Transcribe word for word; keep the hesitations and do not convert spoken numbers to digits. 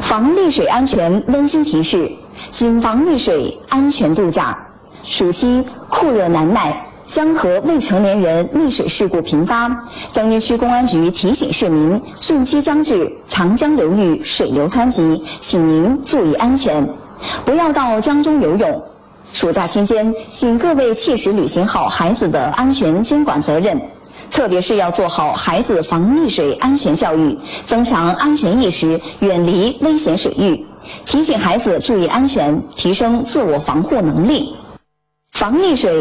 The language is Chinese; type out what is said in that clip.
防溺水安全温馨提示：谨防溺水，安全度假。暑期酷热难耐，江河未成年人溺水事故频发，江阴区公安局提醒市民，汛期将至，长江流域水流湍急，请您注意安全，不要到江中游泳。暑假期间，请各位切实履行好孩子的安全监管责任，特别是要做好孩子防溺水安全教育，增强安全意识，远离危险水域，提醒孩子注意安全，提升自我防护能力。防溺水